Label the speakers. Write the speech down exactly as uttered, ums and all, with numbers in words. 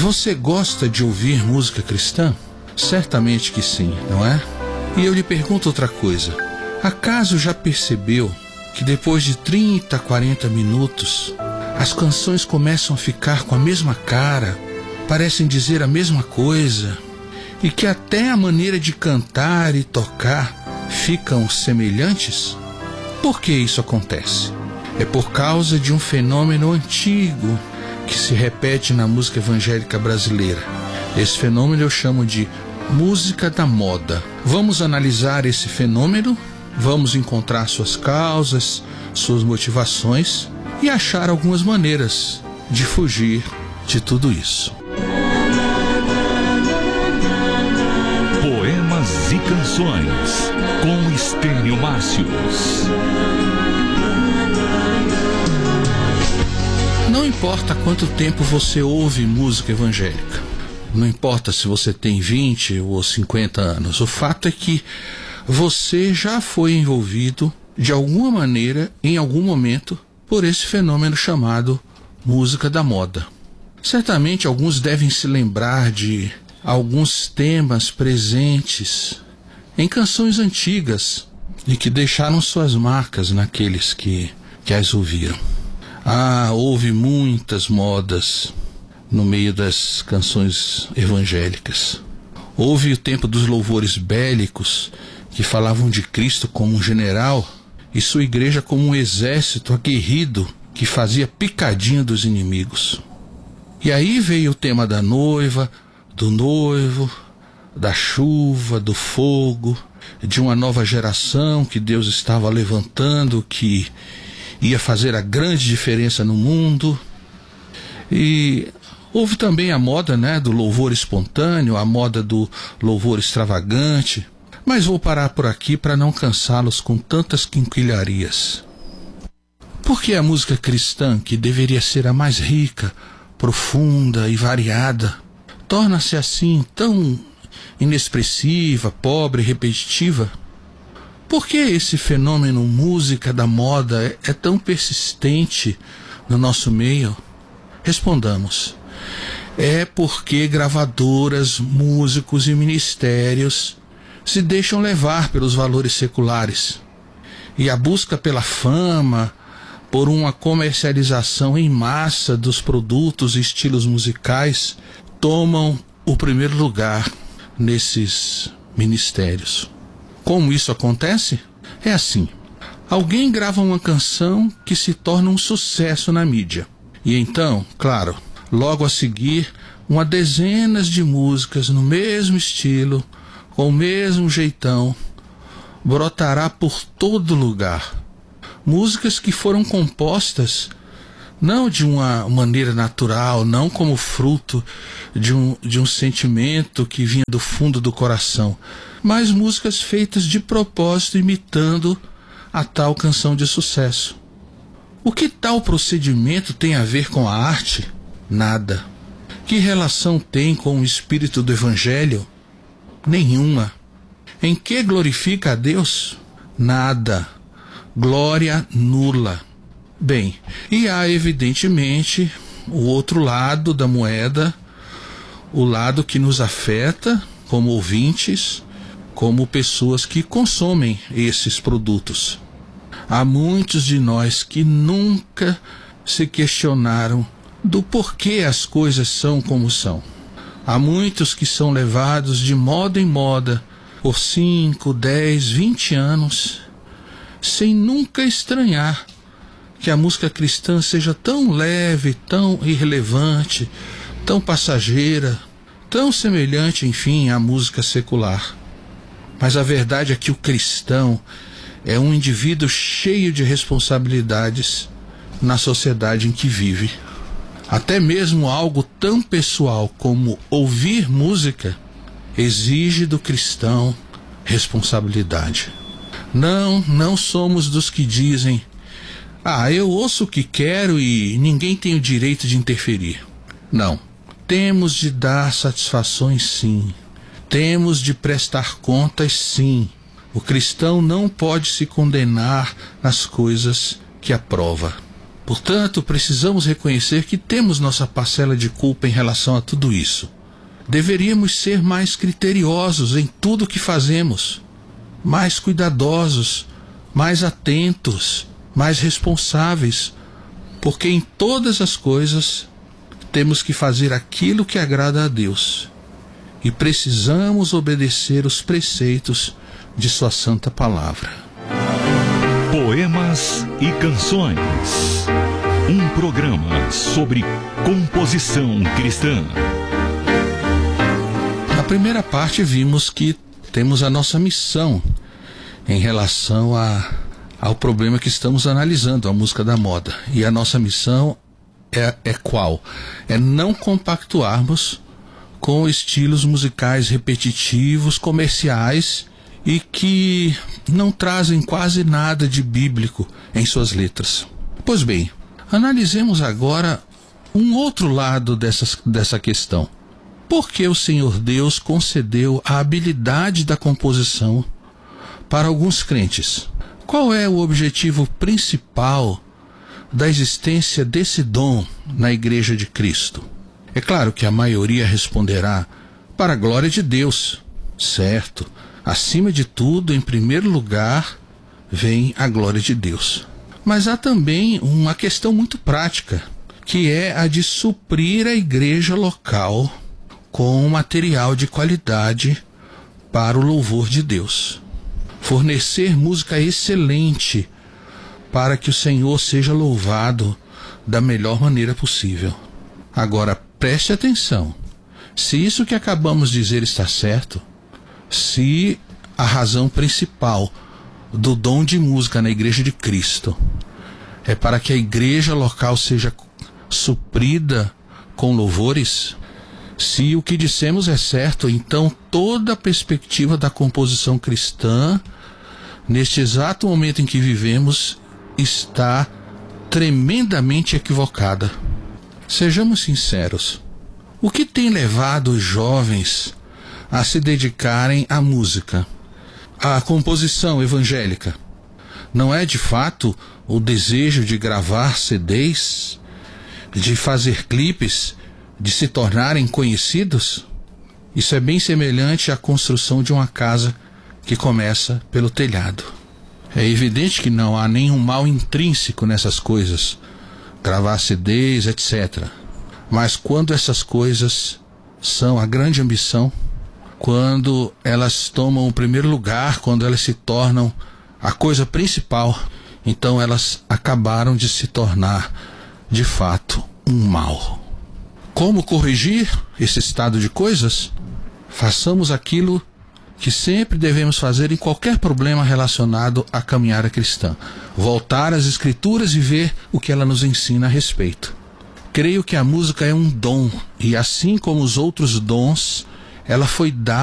Speaker 1: Você gosta de ouvir música cristã? Certamente que sim, não é? E eu lhe pergunto outra coisa. Acaso já percebeu que depois de trinta, quarenta minutos, as canções começam a ficar com a mesma cara, parecem dizer a mesma coisa, e que até a maneira de cantar e tocar ficam semelhantes? Por que isso acontece? É por causa de um fenômeno antigo que se repete na música evangélica brasileira. Esse fenômeno eu chamo de música da moda. Vamos analisar esse fenômeno, vamos encontrar suas causas, suas motivações e achar algumas maneiras de fugir de tudo isso.
Speaker 2: Poemas e canções com Estênio Márcios.
Speaker 1: Não importa quanto tempo você ouve música evangélica, não importa se você tem vinte ou cinquenta anos, o fato é que você já foi envolvido de alguma maneira, em algum momento, por esse fenômeno chamado música da moda. Certamente alguns devem se lembrar de alguns temas presentes em canções antigas e que deixaram suas marcas naqueles que, que as ouviram. Ah, houve muitas modas no meio das canções evangélicas. Houve o tempo dos louvores bélicos, que falavam de Cristo como um general e sua igreja como um exército aguerrido que fazia picadinho dos inimigos. E aí veio o tema da noiva, do noivo, da chuva, do fogo, de uma nova geração que Deus estava levantando, que ia fazer a grande diferença no mundo. E houve também a moda, né, do louvor espontâneo, a moda do louvor extravagante. Mas vou parar por aqui para não cansá-los com tantas quinquilharias. Por que a música cristã, que deveria ser a mais rica, profunda e variada, torna-se assim tão inexpressiva, pobre e repetitiva? Por que esse fenômeno música da moda é, é tão persistente no nosso meio? Respondamos. É porque gravadoras, músicos e ministérios se deixam levar pelos valores seculares. E a busca pela fama, por uma comercialização em massa dos produtos e estilos musicais, tomam o primeiro lugar nesses ministérios. Como isso acontece? É assim. Alguém grava uma canção que se torna um sucesso na mídia. E então, claro, logo a seguir, uma dezenas de músicas no mesmo estilo, com o mesmo jeitão, brotará por todo lugar. Músicas que foram compostas não de uma maneira natural, não como fruto de um, de um sentimento que vinha do fundo do coração, mas músicas feitas de propósito, imitando a tal canção de sucesso. O que tal procedimento tem a ver com a arte? Nada. Que relação tem com o espírito do Evangelho? Nenhuma. Em que glorifica a Deus? Nada. Glória nula. Bem, e há evidentemente o outro lado da moeda, o lado que nos afeta como ouvintes, como pessoas que consomem esses produtos. Há muitos de nós que nunca se questionaram do porquê as coisas são como são. Há muitos que são levados de moda em moda por cinco, dez, vinte anos, sem nunca estranhar que a música cristã seja tão leve, tão irrelevante, tão passageira, tão semelhante, enfim, à música secular. Mas a verdade é que o cristão é um indivíduo cheio de responsabilidades na sociedade em que vive. Até mesmo algo tão pessoal como ouvir música exige do cristão responsabilidade. Não, não somos dos que dizem: ah, eu ouço o que quero e ninguém tem o direito de interferir. Não. Temos de dar satisfações, sim. Temos de prestar contas, sim. O cristão não pode se condenar nas coisas que aprova. Portanto, precisamos reconhecer que temos nossa parcela de culpa em relação a tudo isso. Deveríamos ser mais criteriosos em tudo que fazemos, mais cuidadosos, mais atentos, mais responsáveis, porque em todas as coisas temos que fazer aquilo que agrada a Deus e precisamos obedecer os preceitos de sua santa palavra.
Speaker 2: Poemas e canções. Um programa sobre composição cristã.
Speaker 1: Na primeira parte vimos que temos a nossa missão em relação a, ao problema que estamos analisando, a música da moda. E a nossa missão é, é qual? É não compactuarmos com estilos musicais repetitivos, comerciais e que não trazem quase nada de bíblico em suas letras. Pois bem, analisemos agora um outro lado dessas, dessa questão. Por que o Senhor Deus concedeu a habilidade da composição para alguns crentes? Qual é o objetivo principal da existência desse dom na Igreja de Cristo? É claro que a maioria responderá para a glória de Deus, certo? Acima de tudo, em primeiro lugar, vem a glória de Deus. Mas há também uma questão muito prática, que é a de suprir a igreja local com material de qualidade para o louvor de Deus. Fornecer música excelente para que o Senhor seja louvado da melhor maneira possível. Agora, preste atenção. Se isso que acabamos de dizer está certo, se a razão principal do dom de música na Igreja de Cristo é para que a igreja local seja suprida com louvores, se o que dissemos é certo, então toda a perspectiva da composição cristã, neste exato momento em que vivemos, está tremendamente equivocada. Sejamos sinceros. O que tem levado os jovens a se dedicarem à música, à composição evangélica? Não é de fato o desejo de gravar C Ds, de fazer clipes, de se tornarem conhecidos? Isso é bem semelhante à construção de uma casa que começa pelo telhado. É evidente que não há nenhum mal intrínseco nessas coisas, gravar C Ds, etcétera. Mas quando essas coisas são a grande ambição, quando elas tomam o primeiro lugar, quando elas se tornam a coisa principal, então elas acabaram de se tornar, de fato, um mal. Como corrigir esse estado de coisas? Façamos aquilo que sempre devemos fazer em qualquer problema relacionado à caminhada cristã. Voltar às Escrituras e ver o que ela nos ensina a respeito. Creio que a música é um dom, e assim como os outros dons, ela foi dada